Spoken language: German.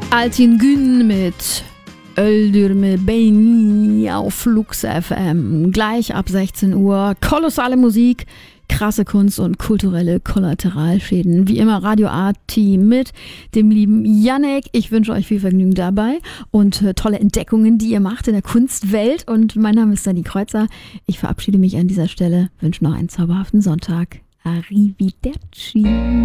Altin Gün mit Öldürme Beni auf Lux FM. Gleich ab 16 Uhr. Kolossale Musik, krasse Kunst und kulturelle Kollateralschäden. Wie immer Radio A-Team mit dem lieben Yannick. Ich wünsche euch viel Vergnügen dabei und tolle Entdeckungen, die ihr macht in der Kunstwelt. Und mein Name ist Dani Kreuzer. Ich verabschiede mich an dieser Stelle, wünsche noch einen zauberhaften Sonntag. Arrivederci.